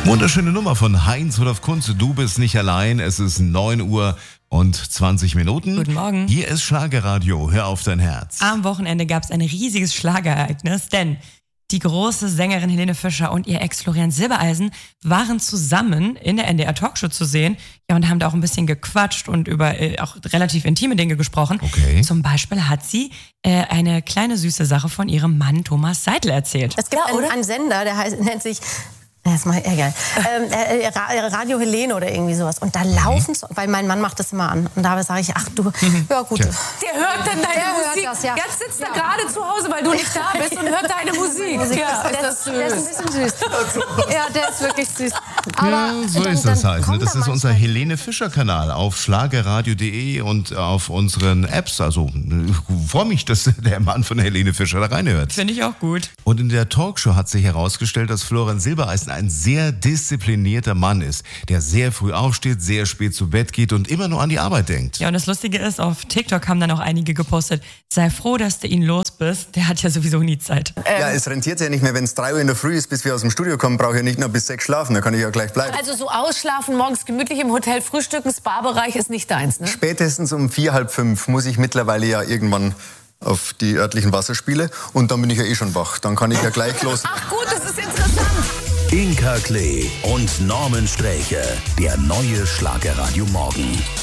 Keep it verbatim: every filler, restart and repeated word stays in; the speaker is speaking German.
Wunderschöne Nummer von Heinz Rudolf Kunze. Du bist nicht allein. Es ist neun Uhr und zwanzig Minuten. Guten Morgen. Hier ist Schlagerradio. Hör auf dein Herz. Am Wochenende gab es ein riesiges Schlagerereignis, denn die große Sängerin Helene Fischer und ihr Ex Florian Silbereisen waren zusammen in der N D R Talkshow zu sehen. Ja, und haben da auch ein bisschen gequatscht und über äh, auch relativ intime Dinge gesprochen. Okay. Zum Beispiel hat sie äh, eine kleine süße Sache von ihrem Mann Thomas Seidel erzählt. Es gibt ja, einen, einen Sender, der heißt, nennt sich... Das ist mal egal. ähm, äh, Radio Helene oder irgendwie sowas. Und da laufen, so, weil mein Mann macht das immer an. Und da sage ich, ach du, ja gut. Der hört dann deine Der Musik. hört das, ja. Jetzt sitzt ja. er gerade zu Hause, weil du nicht da bist und hört deine Musik. Musik. Ja, der, ist das süß. Der ist ein bisschen süß. Ja, der ist wirklich süß. Aber ja, so dann, ist das dann halt. Ne? Das da ist unser Helene Fischer Kanal auf schlagerradio punkt de und auf unseren Apps. Also ich freue mich, dass der Mann von Helene Fischer da reinhört. Finde ich auch gut. Und in der Talkshow hat sich herausgestellt, dass Florian Silbereisen ein sehr disziplinierter Mann ist, der sehr früh aufsteht, sehr spät zu Bett geht und immer nur an die Arbeit denkt. Ja, und das Lustige ist, auf TikTok haben dann auch einige gepostet, sei froh, dass du ihn los bist, der hat ja sowieso nie Zeit. Ja, es rentiert ja nicht mehr, wenn es drei Uhr in der Früh ist, bis wir aus dem Studio kommen, brauche ich nicht noch bis sechs schlafen, da kann ich ja gleich bleiben. Also so ausschlafen, morgens gemütlich im Hotel frühstücken, Spa-Bereich ist nicht deins, ne? Spätestens um vier, halb fünf muss ich mittlerweile ja irgendwann auf die örtlichen Wasserspiele und dann bin ich ja eh schon wach. Dann kann ich ja gleich los. Ach gut, das ist interessant. Inka Klee und Norman Sträche, der neue Schlagerradio Morgen.